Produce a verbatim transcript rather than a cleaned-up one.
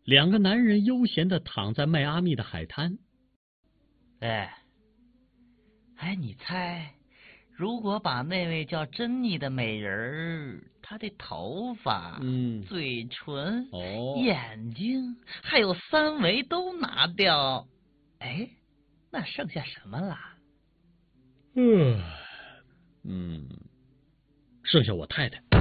两个男人悠闲地躺在迈阿密的海滩。 哎，哎，你猜，如果把那位叫珍妮的美人儿，她的头发、 嗯， 嘴唇、 哦， 眼睛还有三围都拿掉，哎，那剩下什么了？ 嗯嗯，剩下我太太。